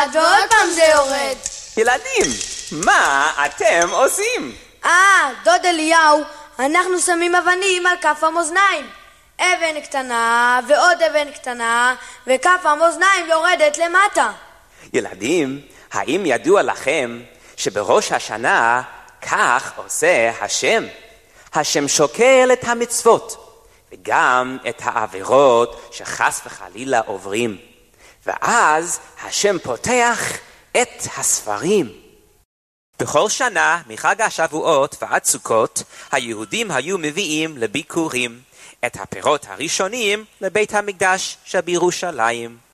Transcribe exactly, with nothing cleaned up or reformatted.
ועוד פעם זה יורד. ילדים, מה אתם עושים? אה, דוד אליהו, אנחנו שמים אבנים על כף המאזניים. אבן קטנה ועוד אבן קטנה, וכף המאזניים יורדת למטה. ילדים, האם ידוע לכם שבראש השנה כך עושה השם? השם שוקל את המצוות וגם את העבירות שחס וחלילה עוברים, ואז השם פותח את הספרים. בכל שנה מחג השבועות ועד סוכות היהודים היו מביאים לביקורים את הפירות הראשונים לבית המקדש שבירושלים.